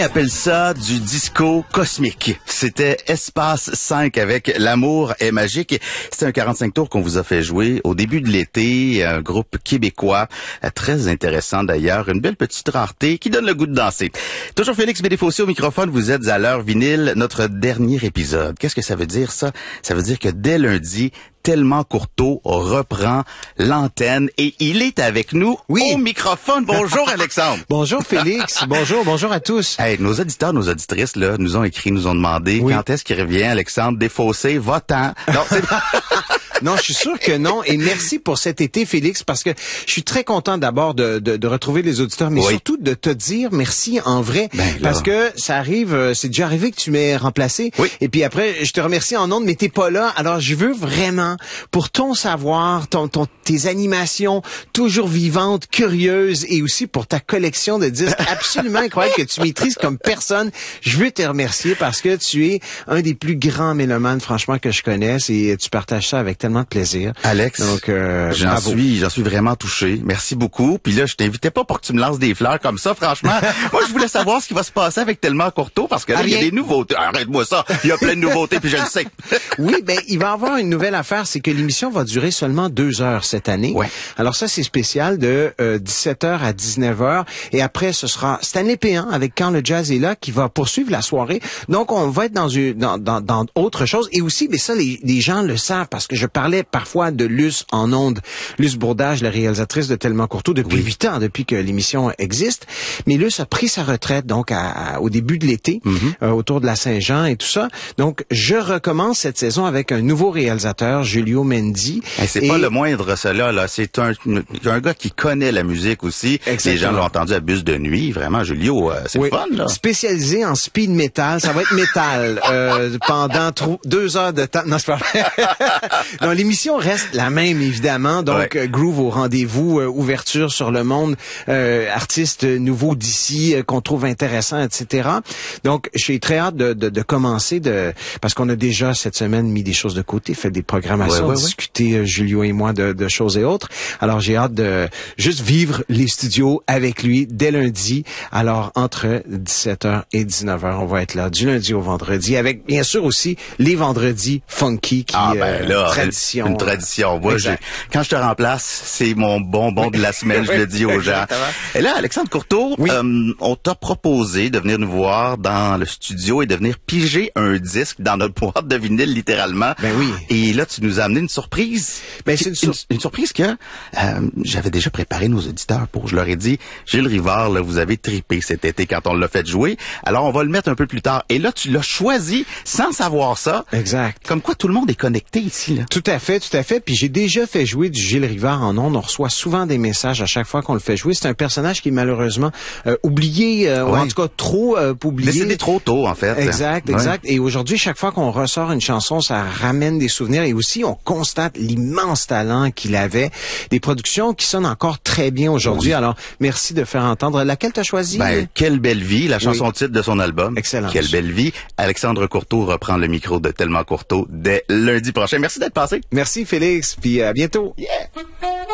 Appelle ça du disco cosmique. C'était Espace 5 avec L'amour est magique. C'était un 45 tours qu'on vous a fait jouer au début de l'été, un groupe québécois, très intéressant d'ailleurs, une belle petite rareté qui donne le goût de danser. Toujours Félix Bédéfossé au microphone, vous êtes à l'heure vinyle, notre dernier épisode. Qu'est-ce que ça veut dire ça? Ça veut dire que dès lundi, Tellement Courteau reprend l'antenne et il est avec nous au microphone. Bonjour Alexandre. Bonjour Félix. Bonjour à tous. Hey, nos auditeurs, nos auditrices là, nous ont écrit, nous ont demandé quand est-ce qu'il revient Alexandre Défossé, va-t'en. Non, c'est Non, je suis sûr que non. Et merci pour cet été, Félix, parce que je suis très content d'abord de retrouver les auditeurs, mais surtout de te dire merci en vrai. Parce que ça arrive, c'est déjà arrivé que tu m'aies remplacé. Oui. Et puis après, je te remercie en ondes, mais t'es pas là. Alors, je veux vraiment, pour ton savoir, tes animations toujours vivantes, curieuses, et aussi pour ta collection de disques absolument incroyable que tu maîtrises comme personne, je veux te remercier parce que tu es un des plus grands mélomanes, franchement, que je connaisse, et tu partages ça avec tellement de plaisir. Alex, donc j'en suis vraiment touché. Merci beaucoup. Puis là, je t'invitais pas pour que tu me lances des fleurs comme ça, franchement. Moi, je voulais savoir ce qui va se passer avec Tellement Courteau parce que là, il y a des nouveautés. Arrête-moi ça. Il y a plein de nouveautés puis je le sais. Oui, il va y avoir une nouvelle affaire, c'est que l'émission va durer seulement 2 heures cette année. Ouais. Alors ça, c'est spécial de 17h à 19h. Et après, ce sera Stanley Péan avec Quand le jazz est là qui va poursuivre la soirée. Donc, on va être dans autre chose. Et aussi, mais ça, les gens le savent parce que je parlais parfois de Luce en ondes. Luce Bourdage, la réalisatrice de Tellement Courteau depuis 8 ans, depuis que l'émission existe. Mais Luce a pris sa retraite donc au début de l'été, autour de la Saint-Jean et tout ça. Donc, je recommence cette saison avec un nouveau réalisateur, Julio Mendy. C'est pas le moindre, cela. Là. C'est un gars qui connaît la musique aussi. Exactement. Les gens l'ont entendu à Bus de nuit. Vraiment, Julio, c'est fun. Là. Spécialisé en speed metal. Ça va être métal pendant 2 heures de temps. Non, c'est pas vrai. Non, l'émission reste la même, évidemment. Donc, Groove au rendez-vous, ouverture sur le monde, artistes nouveaux d'ici qu'on trouve intéressants, etc. Donc, j'ai très hâte de commencer parce qu'on a déjà cette semaine mis des choses de côté, fait des programmations, discuté Julio et moi de choses et autres. Alors, j'ai hâte de juste vivre les studios avec lui dès lundi. Alors, entre 17h et 19h, on va être là du lundi au vendredi avec, bien sûr, aussi les vendredis funky qui tradition. Une tradition. Moi, quand je te remplace, c'est mon bonbon de la semaine, je le dis aux gens. Et là, Alexandre Courteau, on t'a proposé de venir nous voir dans le studio et de venir piger un disque dans notre boîte de vinyle, littéralement. Et là, tu nous as amené une surprise. C'est une surprise que j'avais déjà préparé nos auditeurs pour. Je leur ai dit, Gilles Rivard, là, vous avez trippé cet été quand on l'a fait jouer. Alors, on va le mettre un peu plus tard. Et là, tu l'as choisi sans savoir ça. Exact. Comme quoi, tout le monde est connecté ici, là. Tout à fait. Puis j'ai déjà fait jouer du Gilles Rivard en ondes. On reçoit souvent des messages à chaque fois qu'on le fait jouer. C'est un personnage qui est malheureusement oublié, ou en tout cas trop oublié. Décédé trop tôt, en fait. Exact. Et aujourd'hui, chaque fois qu'on ressort une chanson, ça ramène des souvenirs. Et aussi, on constate l'immense talent qu'il avait. Des productions qui sonnent encore très bien aujourd'hui. Alors, merci de faire entendre. Laquelle t'as choisi? Quelle belle vie, la chanson titre de son album. Excellent. Quelle belle vie. Alexandre Courteau reprend le micro de Tellement Courteau dès lundi prochain. Merci d'être passé. Merci Félix, puis à bientôt. Yeah.